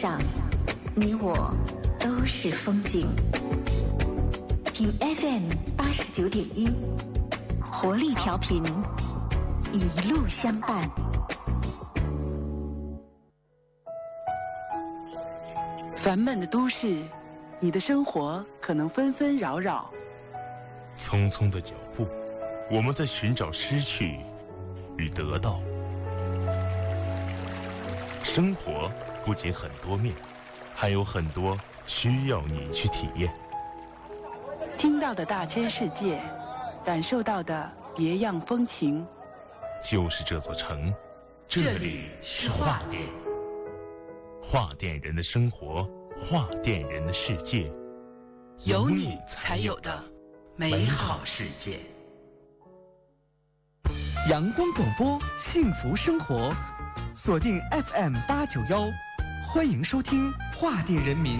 上，你我都是风景。听 FM 89.1，活力调频，一路相伴。 烦闷的都市，你的生活可能纷纷扰扰。 匆匆的脚步，我们在寻找失去与得到。生活不仅很多面，还有很多需要你去体验。 听到的大千世界，感受到的别样风情。 就是这座城，这里是画店。画店人的生活，画店人的世界， 有你才有的美好世界。 阳光广播，幸福生活，锁定 FM 891，欢迎收听画店人民